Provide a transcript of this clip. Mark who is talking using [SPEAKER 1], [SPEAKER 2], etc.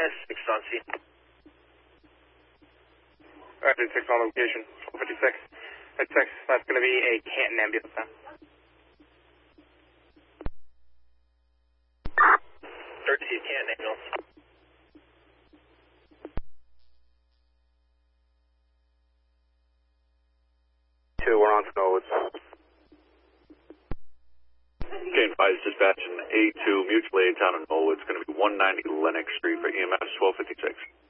[SPEAKER 1] 6 on scene.
[SPEAKER 2] Roger, 6 on location, 456. At 6, that's going to be a Canton ambulance now.
[SPEAKER 1] 13 Canton ambulance.
[SPEAKER 3] We're on Snowwoods.
[SPEAKER 4] Kane 5 is dispatching A2 mutual aid town in Norwood. It's going to be 190 Lennox Street for EMS 1256.